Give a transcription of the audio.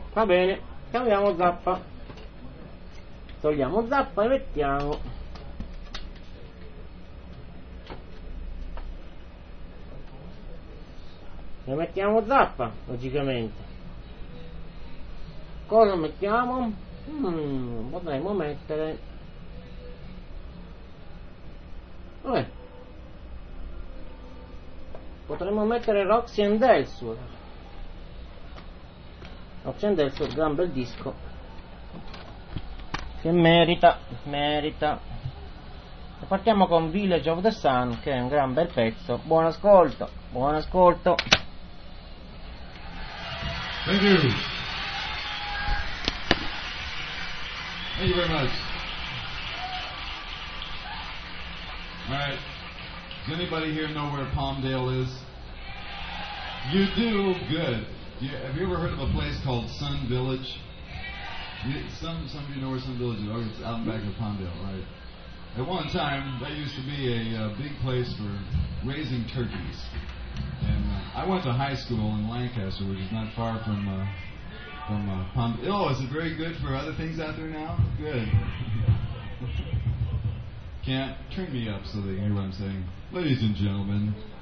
Va bene, cambiamo zappa. Togliamo zappa e mettiamo. E mettiamo zappa, logicamente. Cosa mettiamo? Potremmo mettere. Potremmo mettere Roxy and Elsewhere. Roxy and Elsewhere, gran bel disco. Che merita. E partiamo con Village of the Sun, che è un gran bel pezzo. Buon ascolto. Thank you. Thank you very much. All right. Does anybody here know where Palmdale is? You do? Good. Have you ever heard of a place called Sun Village? Some of you know where Sun Village is. Oh, it's out in back of Palmdale, right? At one time, that used to be a big place for raising turkeys. And I went to high school in Lancaster, which is not far from Palmdale. Oh, is it very good for other things out there now? Good. Can't turn me up so they can hear what I'm saying. Ladies and gentlemen,